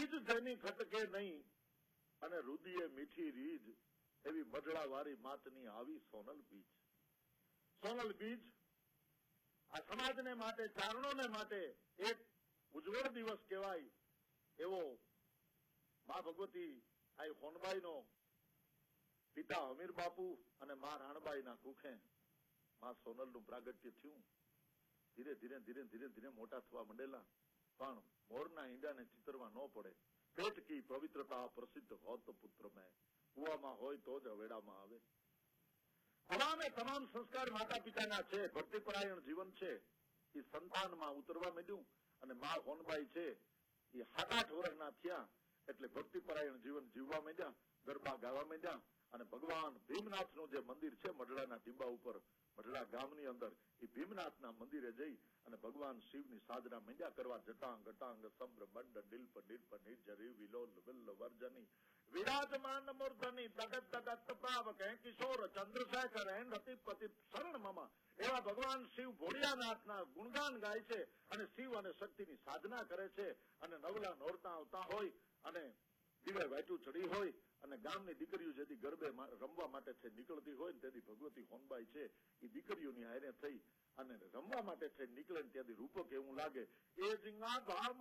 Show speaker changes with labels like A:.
A: બીજ જેની ખટકે નહીં અને રુદીએ મીઠી રીજ એવી મઢડાવાળી માતની આવી સોનલ બીજ. સોનલ બીજ આ સમાજને માટે, ચારણોને માટે એક ઉજ્જવળ દિવસ કહેવાય એવો મા ભગવતી આ હોનબાઈનો પિતા અમીર બાપુ અને મા રાણબાઈના કુખે મા સોનલનું પ્રાગટ્ય થયું. ધીરે ધીરે ધીરે ધીરે ધીરે મોટા થવા માંડેલા, પણ મોરના ઈંડાને ચિતરવા ન પડે. પેટ કી પવિત્રતા પ્રસિદ્ધ હોત પુત્ર મેં, કુવામાં હોય તો જ અવેડામાં આવે. તમામે તમામ સંસ્કાર માતા પિતાના છે, ભક્તિપરાયણ જીવન છે, એ સંતાનમાં ઉતરવા માંડ્યું. અને મા હોનબાઈ છે એ 7-8 વર્ષના થયા એટલે ભક્તિપરાયણ જીવન જીવવા માંડ્યા, ગરબા ગાવા માંડ્યા. અને ભગવાન ભીમનાથનું જે મંદિર છે મઢડાના ટીંબા ઉપર, મઢડા ગામની અંદર, એ ભીમનાથના મંદિરે જઈ અને ભગવાન શિવની સાધના માંડ્યા કરવા. જટાંગ ગટાંગ સમ્ર મંડ ડીલ્પ ડીલ્પ નિર્જરી વિલોલ વિલ્લ વર્જની વિરાજમાન મૂર્ધની તગત તગત પ્રાવક કિશોર ચંદ્રશેખર રતિ પતિ શરણ મમા. એવા ભગવાન શિવ ભોળિયાનાથના ગુણગાન ગાય છે અને શિવ અને શક્તિની સાધના કરે છે. અને નવલા નોરતા આવતા હોય અને દિવે વાટું ચડી હોય અને ગામની દીકરીઓ જેથી ગરબે રમવા માટે થઈ નીકળતી હોય ને તેથી ભગવતી હોનબાઈ છે એ દીકરીઓની હારે થઈ અને રમવા માટે થઈ નીકળે ને ત્યાંથી રૂપક એવું લાગે. એ જીંગા ધામ